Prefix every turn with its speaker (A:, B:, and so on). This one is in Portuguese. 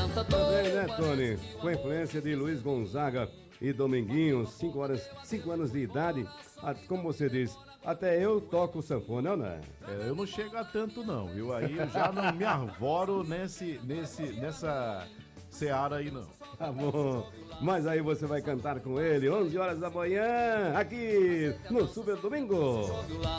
A: Também, né, Tony? Com influência de Luiz Gonzaga e Dominguinhos, 5 anos de idade, como você diz, até eu toco sanfona, não é?
B: Eu não chego a tanto não, viu? Aí eu já não me arvoro nessa seara aí não.
A: Tá bom, mas aí você vai cantar com ele, 11 horas da manhã, aqui no Super Domingo.